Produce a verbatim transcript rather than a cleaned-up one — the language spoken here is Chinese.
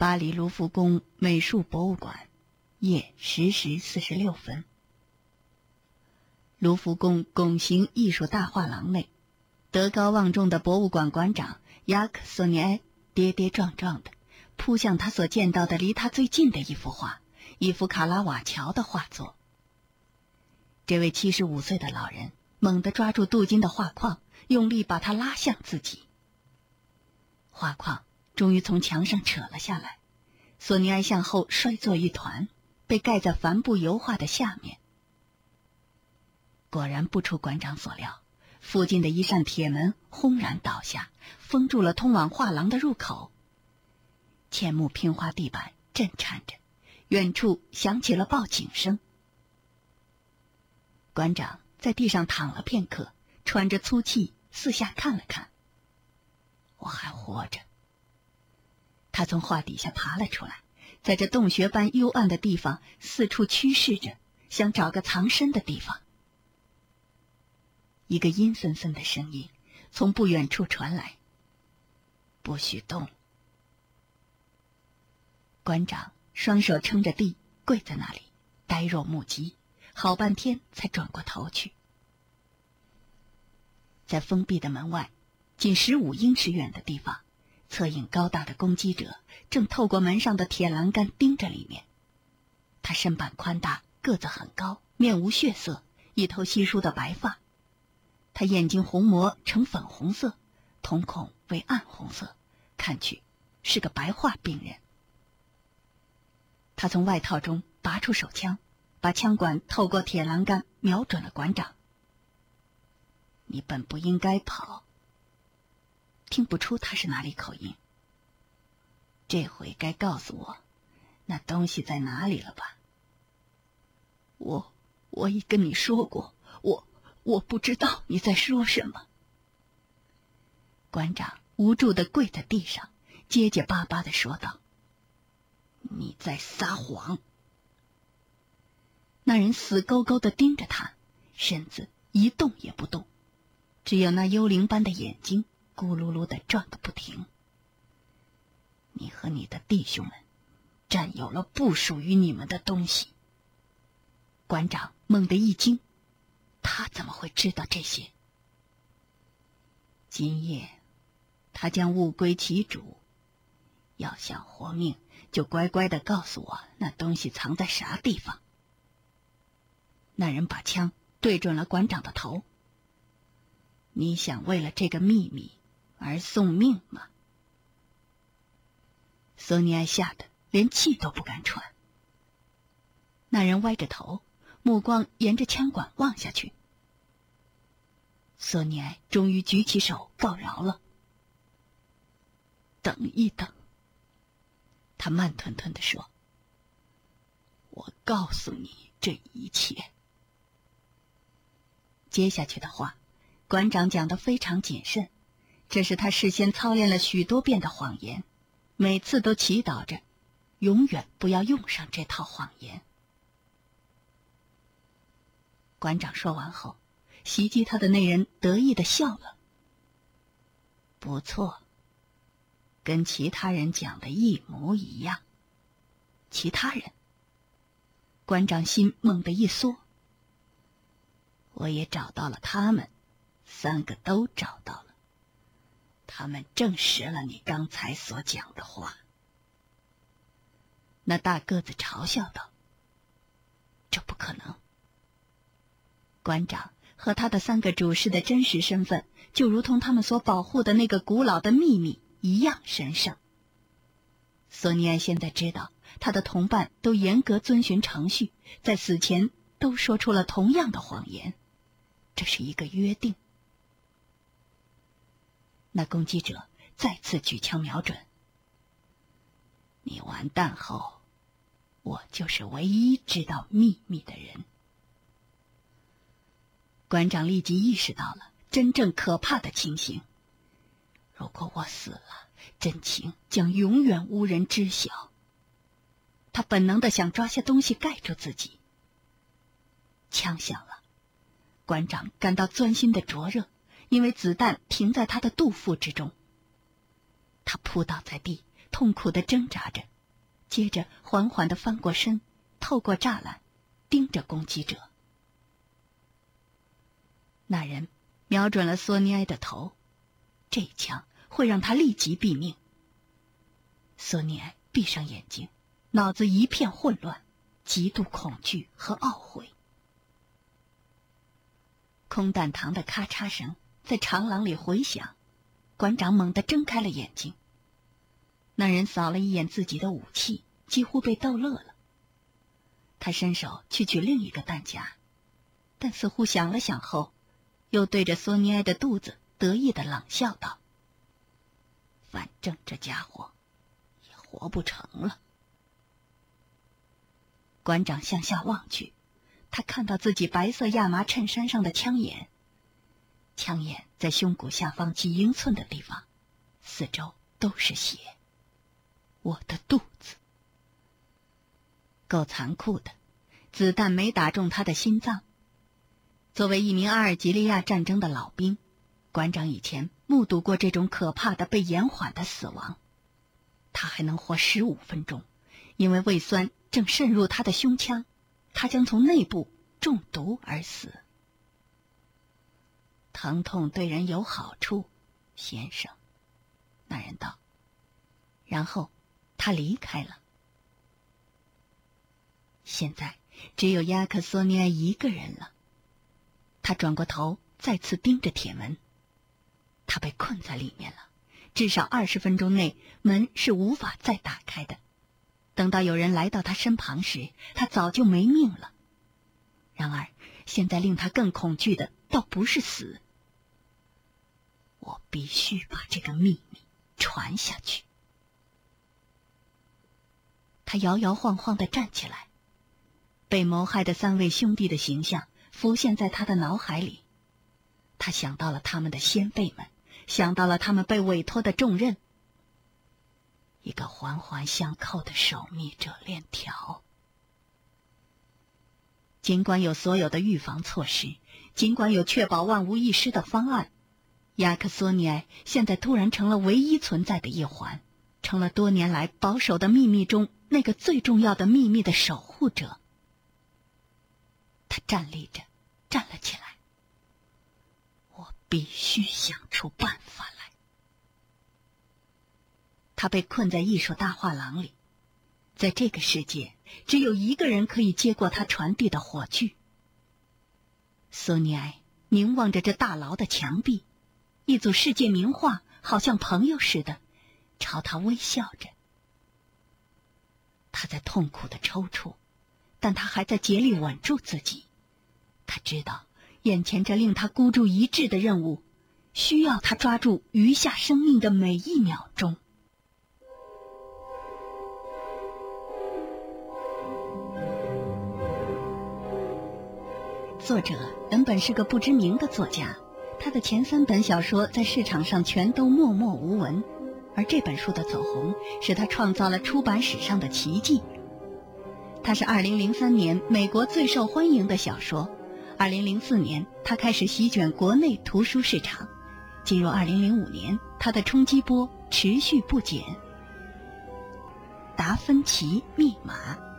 巴黎卢浮宫美术博物馆，夜十时四十六分。卢浮宫拱形艺术大画廊内，德高望重的博物馆馆长雅克·索尼埃跌跌撞撞地扑向他所见到的离他最近的一幅画，一幅卡拉瓦乔的画作。这位七十五岁的老人猛地抓住镀金的画框，用力把它拉向自己。画框终于从墙上扯了下来，索尼埃向后摔作一团，被盖在帆布油画的下面。果然不出馆长所料，附近的一扇铁门轰然倒下，封住了通往画廊的入口。嵌木拼花地板震颤着，远处响起了报警声。馆长在地上躺了片刻，喘着粗气，四下看了看。我还活着。他从画底下爬了出来，在这洞穴般幽暗的地方四处驱视着，想找个藏身的地方。一个阴森森的声音从不远处传来：“不许动！”馆长双手撑着地，跪在那里，呆若木鸡，好半天才转过头去。在封闭的门外，仅十五英尺远的地方，侧影高大的攻击者正透过门上的铁栏杆盯着里面。他身板宽大，个子很高，面无血色，一头稀疏的白发。他眼睛虹膜呈粉红色，瞳孔为暗红色，看去是个白化病人。他从外套中拔出手枪，把枪管透过铁栏杆瞄准了馆长。你本不应该跑。听不出他是哪里口音。这回该告诉我，那东西在哪里了吧？我，我已跟你说过，我，我不知道你在说什么。馆长无助地跪在地上，结结巴巴地说道：“你在撒谎。”那人死勾勾地盯着他，身子一动也不动，只有那幽灵般的眼睛咕噜噜地转个不停。你和你的弟兄们占有了不属于你们的东西。馆长猛地一惊，他怎么会知道这些？今夜他将物归其主，要想活命，就乖乖地告诉我那东西藏在啥地方。那人把枪对准了馆长的头。你想为了这个秘密而送命吗？索尼埃吓得连气都不敢喘。那人歪着头，目光沿着枪管望下去。索尼埃终于举起手告饶了。等一等，他慢吞吞地说，我告诉你这一切。接下去的话，馆长讲得非常谨慎，这是他事先操练了许多遍的谎言，每次都祈祷着永远不要用上这套谎言。馆长说完后，袭击他的那人得意地笑了。不错，跟其他人讲的一模一样。其他人？馆长心猛地一缩。我也找到了他们，三个都找到了。他们证实了你刚才所讲的话。那大个子嘲笑道：“这不可能。”馆长和他的三个主事的真实身份，就如同他们所保护的那个古老的秘密一样神圣。索尼埃现在知道，他的同伴都严格遵循程序，在死前都说出了同样的谎言，这是一个约定。那攻击者再次举枪瞄准。你完蛋后，我就是唯一知道秘密的人。馆长立即意识到了真正可怕的情形。如果我死了，真情将永远无人知晓。他本能地想抓下东西盖住自己。枪响了，馆长感到钻心的灼热，因为子弹停在他的肚腹之中。他扑倒在地，痛苦地挣扎着， 接着缓缓地翻过身，透过栅栏盯着攻击者。那人瞄准了索尼埃的头，这一枪会让他立即毙命。索尼埃闭上眼睛，脑子一片混乱，极度恐惧和懊悔。空弹膛的咔嚓声在长廊里回响，馆长猛地睁开了眼睛。那人扫了一眼自己的武器，几乎被逗乐了。他伸手去取另一个弹夹，但似乎想了想后，又对着索尼埃的肚子得意地冷笑道：“反正这家伙也活不成了。”馆长向下望去，他看到自己白色亚麻衬衫上的枪眼，枪眼在胸骨下方几英寸的地方，四周都是血。我的肚子，够残酷的，子弹没打中他的心脏。作为一名阿尔及利亚战争的老兵，馆长以前目睹过这种可怕的被延缓的死亡。他还能活十五分钟，因为胃酸正渗入他的胸腔，他将从内部中毒而死。疼痛对人有好处，先生，那人道。然后他离开了。现在只有亚克索尼埃一个人了。他转过头，再次盯着铁门。他被困在里面了，至少二十分钟内门是无法再打开的。等到有人来到他身旁时，他早就没命了。然而现在令他更恐惧的倒不是死。我必须把这个秘密传下去。他摇摇晃晃地站起来，被谋害的三位兄弟的形象浮现在他的脑海里。他想到了他们的先辈们，想到了他们被委托的重任，一个环环相扣的守密者链条。尽管有所有的预防措施，尽管有确保万无一失的方案，亚克索尼埃现在突然成了唯一存在的一环，成了多年来保守的秘密中那个最重要的秘密的守护者。他站立着，站了起来。我必须想出办法来。他被困在艺术大画廊里，在这个世界，只有一个人可以接过他传递的火炬。索尼埃凝望着这大牢的墙壁，一组世界名画好像朋友似的朝他微笑着。他在痛苦地抽搐，但他还在竭力稳住自己。他知道眼前这令他孤注一掷的任务需要他抓住余下生命的每一秒钟。作者原本是个不知名的作家，他的前三本小说在市场上全都默默无闻，而这本书的走红使他创造了出版史上的奇迹。它是二零零三年美国最受欢迎的小说，二零零四年他开始席卷国内图书市场，进入二零零五年他的冲击波持续不减。达芬奇密码。